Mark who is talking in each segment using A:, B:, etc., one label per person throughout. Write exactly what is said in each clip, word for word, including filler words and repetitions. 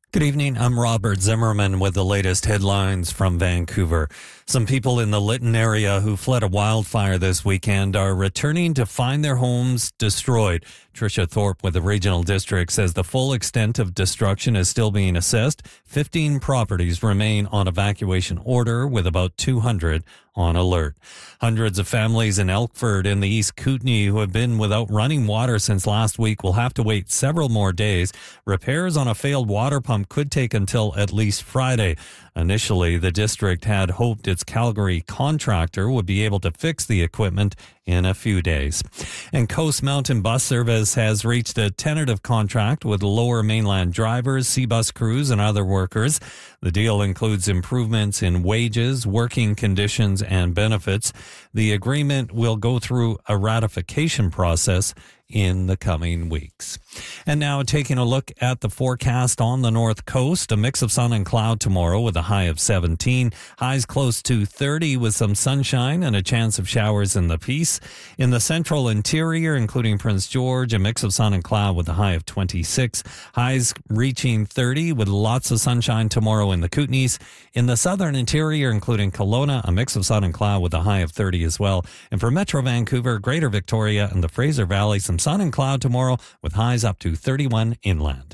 A: Good evening. I'm Robert Zimmerman with the latest headlines from Vancouver. Some people in the Lytton area who fled a wildfire this weekend are returning to find their homes destroyed. Tricia Thorpe with the Regional District says the full extent of destruction is still being assessed. fifteen properties remain on evacuation order with about two hundred on alert. Hundreds of families in Elkford in the East Kootenay who have been without running water since last week will have to wait several more days. Repairs on a failed water pump could take until at least Friday. Initially, the district had hoped its Calgary contractor would be able to fix the equipment in a few days. And Coast Mountain Bus Service has reached a tentative contract with Lower Mainland drivers, Seabus crews, and other workers. The deal includes improvements in wages, working conditions, and benefits. The agreement will go through a ratification process in the coming weeks. And now taking a look at the forecast on the North Coast, a mix of sun and cloud tomorrow with a high of seventeen, highs close to thirty with some sunshine and a chance of showers in the Peace. In the central interior, including Prince George, a mix of sun and cloud with a high of twenty-six, highs reaching thirty with lots of sunshine tomorrow in the Kootenays. In the southern interior, including Kelowna, a mix of sun and cloud with a high of thirty as well. And for Metro Vancouver, Greater Victoria, and the Fraser Valley, some sun and cloud tomorrow with highs up to thirty-one inland.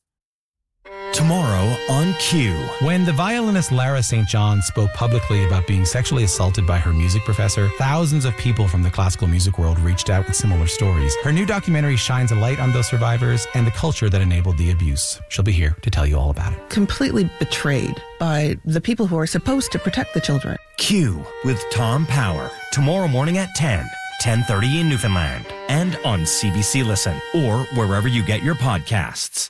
B: Tomorrow on Q.
C: When the violinist Lara Saint John spoke publicly about being sexually assaulted by her music professor, thousands of people from the classical music world reached out with similar stories. Her new documentary shines a light on those survivors and the culture that enabled the abuse. She'll be here to tell you all about it.
D: Completely betrayed by the people who are supposed to protect the children.
B: Q with Tom Power. Tomorrow morning at ten. ten thirty in Newfoundland. And on C B C Listen or wherever you get your podcasts.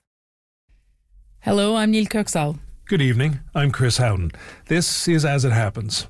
E: Hello, I'm Neil Kirksall.
F: Good evening, I'm Chris Howden. This is As It Happens.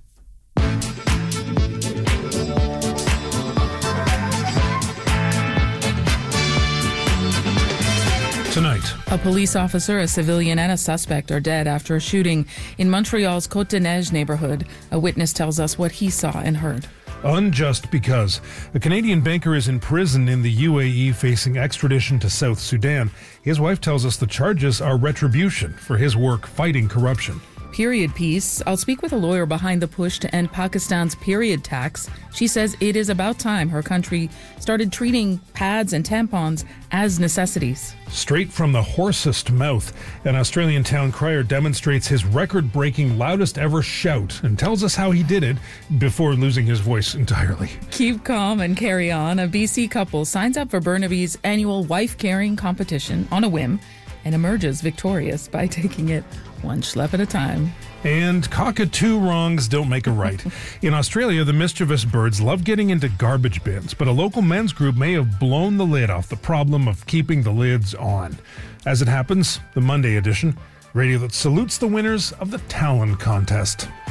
F: Tonight,
E: a police officer, a civilian, and a suspect are dead after a shooting in Montreal's Côte-des-Neiges neighborhood. A witness tells us what he saw and heard.
F: Unjust because a Canadian banker is in prison in the U A E facing extradition to South Sudan. His wife tells us the charges are retribution for his work fighting corruption.
E: Period piece. I'll speak with a lawyer behind the push to end Pakistan's period tax. She says it is about time her country started treating pads and tampons as necessities.
F: Straight from the hoarsest mouth, an Australian town crier demonstrates his record-breaking loudest ever shout and tells us how he did it before losing his voice entirely.
E: Keep calm and carry on. A B C couple signs up for Burnaby's annual wife-carrying competition on a whim and emerges victorious by taking it one schlep at a time.
F: And cockatoo wrongs don't make a right. In Australia, the mischievous birds love getting into garbage bins, but a local men's group may have blown the lid off the problem of keeping the lids on. As it happens, the Monday edition, radio that salutes the winners of the Talon contest.